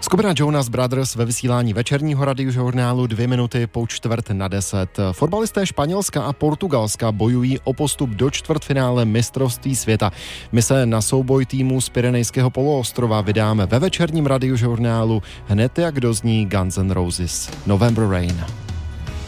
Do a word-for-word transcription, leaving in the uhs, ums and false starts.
Skupina Jonas Brothers ve vysílání večerního radiožurnálu dvě minuty po čtvrt na deset. Fotbalisté Španělska a Portugalska bojují o postup do čtvrtfinále mistrovství světa. My se na souboj týmu z Pyrenejského poloostrova vydáme ve večerním radiožurnálu hned jak dozní Guns N' Roses November Rain.